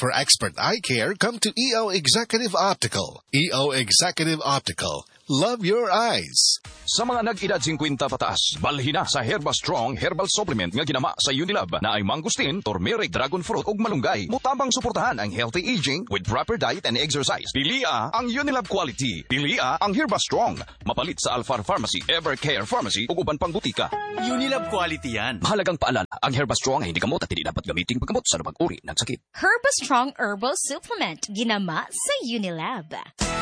For expert eye care, come to EO Executive Optical. EO Executive Optical. Love your eyes. Sa mga nag-edad 50 pataas, balhin na sa Herba Strong Herbal Supplement nga ginama sa Unilab na ay mangustin, turmeric, dragon fruit ug malunggay. Mutabang suportahan ang healthy aging with proper diet and exercise. Pilia ang Unilab quality. Pilia ang Herba Strong. Mapalit sa Alfar Pharmacy, Evercare Pharmacy ug uban pang butika. Unilab quality yan. Mahalagang paalala, ang Herba Strong ay hindi gamot at hindi dapat gamitin paggamot sa lumang uri ng sakit. Herba Strong Herbal Supplement ginama sa Unilab.